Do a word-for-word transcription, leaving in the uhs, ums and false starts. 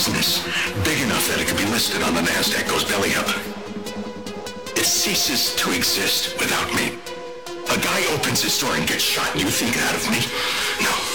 business big enough that it could be listed on the NASDAQ goes belly up. It ceases to exist without me. A guy opens his door and gets shot and you think that of me? No.